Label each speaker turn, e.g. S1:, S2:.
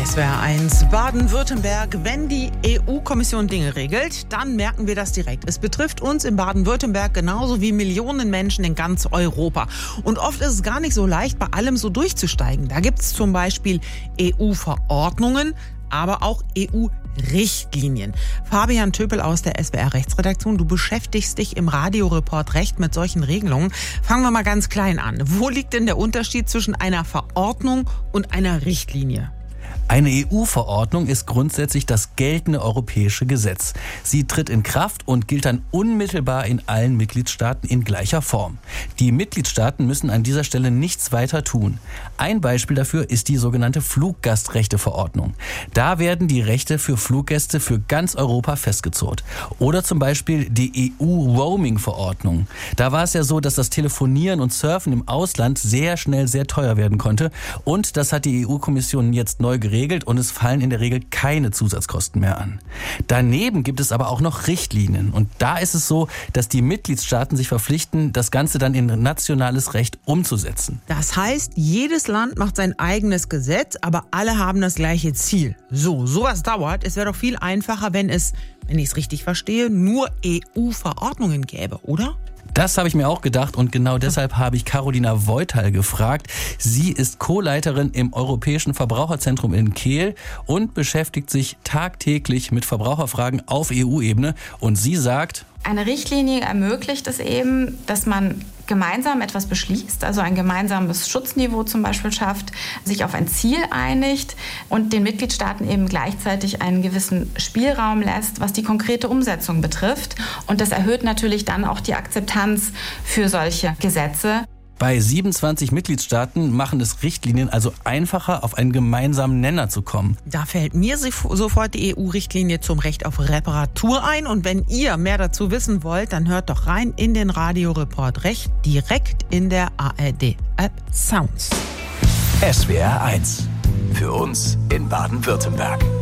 S1: SWR 1 Baden-Württemberg. Wenn die EU-Kommission Dinge regelt, dann merken wir das direkt. Es betrifft uns in Baden-Württemberg genauso wie Millionen Menschen in ganz Europa. Und oft ist es gar nicht so leicht, bei allem so durchzusteigen. Da gibt es zum Beispiel EU-Verordnungen, aber auch EU-Richtlinien. Fabian Töpel aus der SWR-Rechtsredaktion, du beschäftigst dich im Radioreport Recht mit solchen Regelungen. Fangen wir mal ganz klein an. Wo liegt denn der Unterschied zwischen einer Verordnung und einer Richtlinie?
S2: Eine EU-Verordnung ist grundsätzlich das geltende europäische Gesetz. Sie tritt in Kraft und gilt dann unmittelbar in allen Mitgliedstaaten in gleicher Form. Die Mitgliedstaaten müssen an dieser Stelle nichts weiter tun. Ein Beispiel dafür ist die sogenannte Fluggastrechteverordnung. Da werden die Rechte für Fluggäste für ganz Europa festgezurrt. Oder zum Beispiel die EU-Roaming-Verordnung. Da war es ja so, dass das Telefonieren und Surfen im Ausland sehr schnell sehr teuer werden konnte. Und das hat die EU-Kommission jetzt neu geregelt und es fallen in der Regel keine Zusatzkosten mehr an. Daneben gibt es aber auch noch Richtlinien und da ist es so, dass die Mitgliedstaaten sich verpflichten, das Ganze dann in nationales Recht umzusetzen.
S1: Das heißt, jedes Land macht sein eigenes Gesetz, aber alle haben das gleiche Ziel. Sowas dauert. Es wäre doch viel einfacher, wenn ich es richtig verstehe, nur EU-Verordnungen gäbe, oder?
S2: Das habe ich mir auch gedacht und genau deshalb habe ich Carolina Voital gefragt. Sie ist Co-Leiterin im Europäischen Verbraucherzentrum in Kehl und beschäftigt sich tagtäglich mit Verbraucherfragen auf EU-Ebene. Und sie sagt:
S3: Eine Richtlinie ermöglicht es eben, dass man gemeinsam etwas beschließt, also ein gemeinsames Schutzniveau zum Beispiel schafft, sich auf ein Ziel einigt und den Mitgliedstaaten eben gleichzeitig einen gewissen Spielraum lässt, was die konkrete Umsetzung betrifft. Und das erhöht natürlich dann auch die Akzeptanz für solche Gesetze.
S2: Bei 27 Mitgliedstaaten machen es Richtlinien also einfacher, auf einen gemeinsamen Nenner zu kommen.
S1: Da fällt mir sofort die EU-Richtlinie zum Recht auf Reparatur ein. Und wenn ihr mehr dazu wissen wollt, dann hört doch rein in den Radioreport Recht direkt in der ARD-App Sounds.
S4: SWR 1. Für uns in Baden-Württemberg.